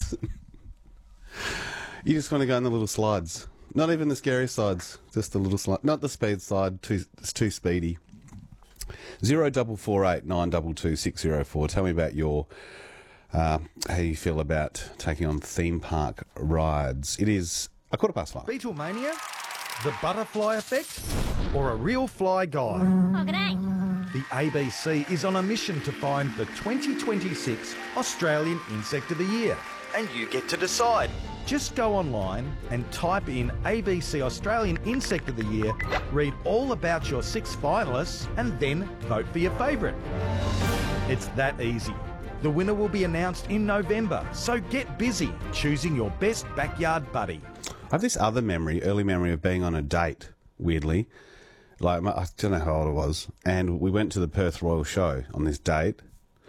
You just want to go on the little slides. Not even the scary slides, just the little slide. Not the speed slide, it's too speedy. 0448 922 604. Tell me about your how you feel about taking on theme park rides. It is 5:15. Beetlemania, the butterfly effect, or a real fly guy? Oh, g'day. The ABC is on a mission to find the 2026 Australian Insect of the Year. And you get to decide. Just go online and type in ABC Australian Insect of the Year, read all about your 6 finalists, and then vote for your favourite. It's that easy. The winner will be announced in November, so get busy choosing your best backyard buddy. I have this other early memory of being on a date, weirdly. Like, I don't know how old I was. And we went to the Perth Royal Show on this date.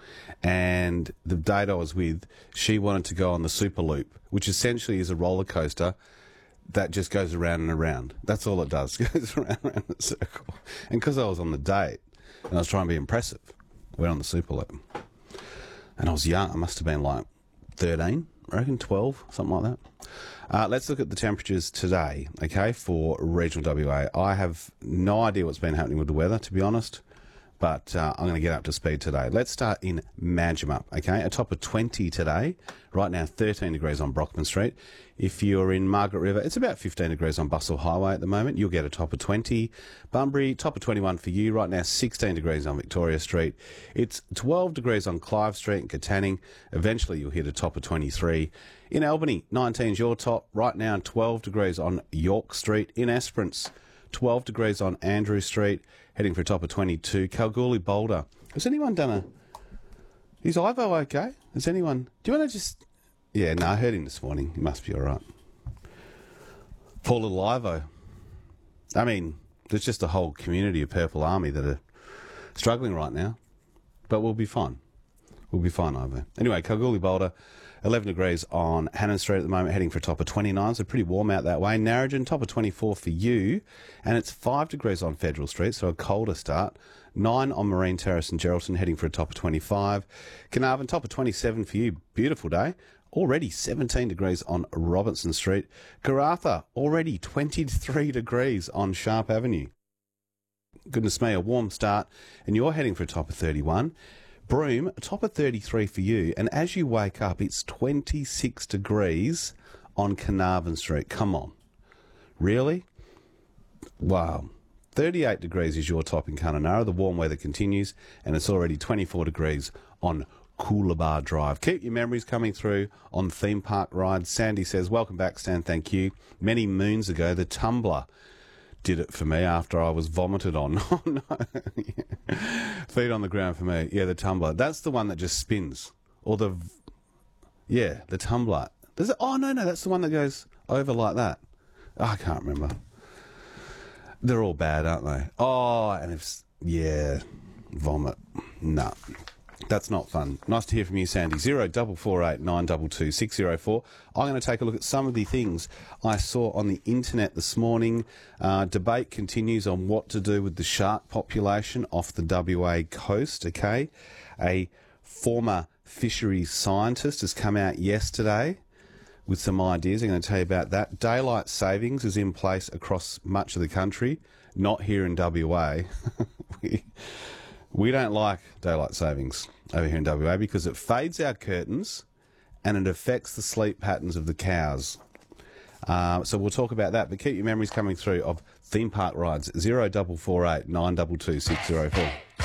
And the date I was with, she wanted to go on the Superloop, which essentially is a roller coaster that just goes around and around. That's all it does, goes around and the circle. And because I was on the date and I was trying to be impressive, I went on the Superloop. And I was young. I must have been like 13, I reckon, 12, something like that. Let's look at the temperatures today, okay, for regional WA. I have no idea what's been happening with the weather, to be honest, but I'm going to get up to speed today. Let's start in Manjimup, okay, a top of 20 today. Right now, 13 degrees on Brockman Street. If you're in Margaret River, it's about 15 degrees on Bustle Highway at the moment. You'll get a top of 20. Bunbury, top of 21 for you. Right now, 16 degrees on Victoria Street. It's 12 degrees on Clive Street and Katanning. Eventually, you'll hit a top of 23. In Albany, 19 is your top. Right now, 12 degrees on York Street. In Esperance, 12 degrees on Andrew Street, heading for a top of 22. Kalgoorlie, Boulder. Has anyone done a... Is Ivo okay? Has anyone... Do you want to just... Yeah, no, I heard him this morning. He must be all right. Poor little Ivo. I mean, there's just a whole community of Purple Army that are struggling right now. But we'll be fine. We'll be fine, Ivo. Anyway, Kalgoorlie, Boulder, 11 degrees on Hannon Street at the moment, heading for a top of 29, so pretty warm out that way. Narrogin, top of 24 for you, and it's 5 degrees on Federal Street, so a colder start. 9 on Marine Terrace and Geraldton, heading for a top of 25. Carnarvon, top of 27 for you. Beautiful day. Already 17 degrees on Robinson Street. Karratha, already 23 degrees on Sharp Avenue. Goodness me, a warm start, and you're heading for a top of 31. Broome, a top of 33 for you, and as you wake up, it's 26 degrees on Carnarvon Street. Come on. Really? Wow. 38 degrees is your top in Kununurra. The warm weather continues, and it's already 24 degrees on Coolabah Drive. Keep your memories coming through on theme park rides. Sandy says, welcome back, Stan, thank you. Many moons ago, the Tumbler did it for me after I was vomited on. Oh, no. Yeah. Feet on the ground for me. Yeah, the Tumbler. That's the one that just spins. Or the... Yeah, the Tumbler. Does it... Oh, no, that's the one that goes over like that. Oh, I can't remember. They're all bad, aren't they? Oh, and it's... Yeah, vomit. No. That's not fun. Nice to hear from you, Sandy. 0448 922 604. I'm going to take a look at some of the things I saw on the internet this morning. Debate continues on what to do with the shark population off the WA coast, okay? A former fisheries scientist has come out yesterday with some ideas. I'm going to tell you about that. Daylight savings is in place across much of the country, not here in WA. We don't like daylight savings over here in WA because it fades our curtains and it affects the sleep patterns of the cows. So we'll talk about that, but keep your memories coming through of theme park rides. 0448 922 604.